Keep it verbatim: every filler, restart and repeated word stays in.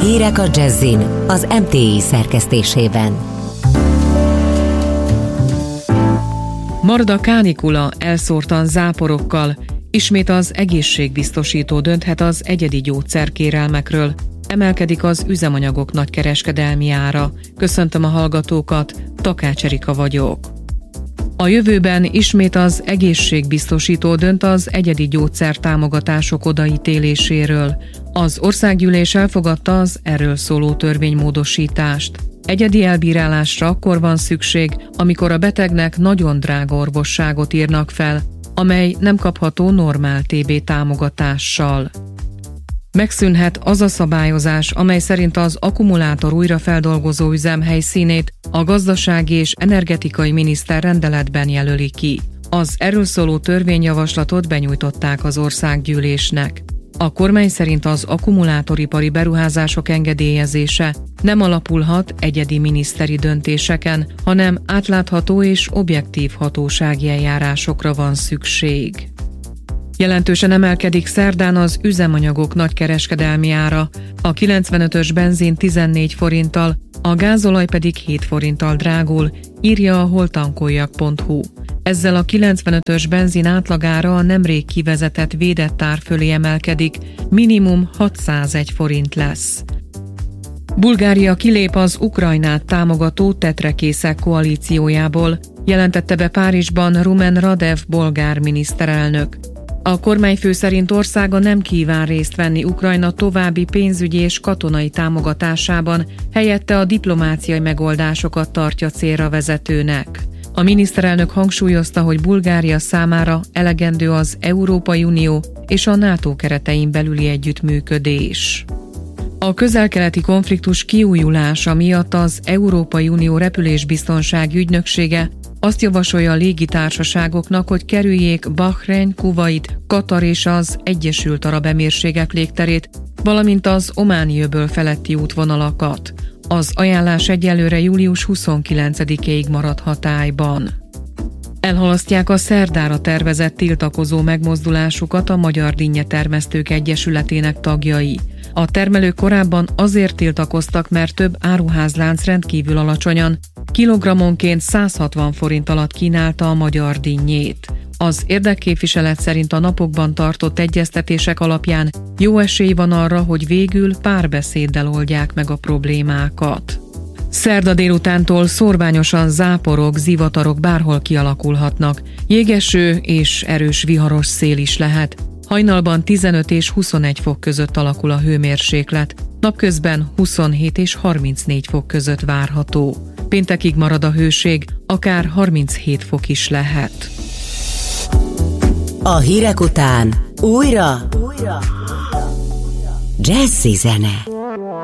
Hírek a Jazzin az em té i szerkesztésében. Marad a kánikula elszórtan záporokkal, ismét az egészségbiztosító dönthet az egyedi gyógyszerkérelmekről, emelkedik az üzemanyagok nagykereskedelmi ára. Köszöntöm a hallgatókat, Takács Erika vagyok. A jövőben ismét az egészségbiztosító dönt az egyedi gyógyszertámogatások odaítéléséről. Az országgyűlés elfogadta az erről szóló törvénymódosítást. Egyedi elbírálásra akkor van szükség, amikor a betegnek nagyon drága orvosságot írnak fel, amely nem kapható normál té bé támogatással. Megszűnhet az a szabályozás, amely szerint az akkumulátor újrafeldolgozó üzem helyszínét a gazdasági és energetikai miniszter rendeletben jelöli ki. Az erről szóló törvényjavaslatot benyújtották az országgyűlésnek. A kormány szerint az akkumulátoripari beruházások engedélyezése nem alapulhat egyedi miniszteri döntéseken, hanem átlátható és objektív hatósági eljárásokra van szükség. Jelentősen emelkedik szerdán az üzemanyagok nagykereskedelmi ára, a kilencvenötös benzin tizennégy forinttal, a gázolaj pedig hét forinttal drágul, írja a holtankoljak pont hu. Ezzel a kilencvenötös benzin átlagára a nemrég kivezetett védett ár fölé emelkedik, minimum hatszázegy forint lesz. Bulgária kilép az Ukrajnát támogató tetrekészek koalíciójából, jelentette be Párizsban Rumen Radev bolgár miniszterelnök. A kormányfő szerint országa nem kíván részt venni Ukrajna további pénzügyi és katonai támogatásában, helyette a diplomáciai megoldásokat tartja célra vezetőnek. A miniszterelnök hangsúlyozta, hogy Bulgária számára elegendő az Európai Unió és a NATO keretein belüli együttműködés. A közel-keleti konfliktus kiújulása miatt az Európai Unió repülésbiztonsági ügynöksége azt javasolja a légitársaságoknak, hogy kerüljék Bahrein, Kuvait, Katar és az Egyesült Arab Emírségek légterét, valamint az Ománi-öböl feletti útvonalakat. Az ajánlás egyelőre július huszonkilencedikéig marad hatályban. Elhalasztják a szerdára tervezett tiltakozó megmozdulásukat a Magyar Dinnyetermesztők Egyesületének tagjai. A termelők korábban azért tiltakoztak, mert több áruházlánc rendkívül alacsonyan, kilogrammonként száz hatvan forint alatt kínálta a magyar dinnyét. Az érdekképviselet szerint a napokban tartott egyeztetések alapján jó esély van arra, hogy végül párbeszéddel oldják meg a problémákat. Szerda délutántól szórványosan záporok, zivatarok bárhol kialakulhatnak, jégeső és erős viharos szél is lehet. Hajnalban tizenöt és huszonegy fok között alakul a hőmérséklet, napközben huszonhét és harmincnégy fok között várható. Péntekig marad a hőség, akár harminchét fok is lehet. A hírek után újra, újra. Jazzy zene.